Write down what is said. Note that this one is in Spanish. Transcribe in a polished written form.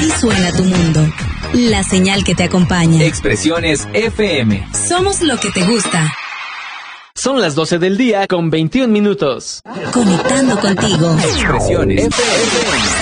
Así suena tu mundo. La señal que te acompaña. Expresiones FM. Somos lo que te gusta. Son las 12 del día con 21 minutos. Conectando contigo. Expresiones FM.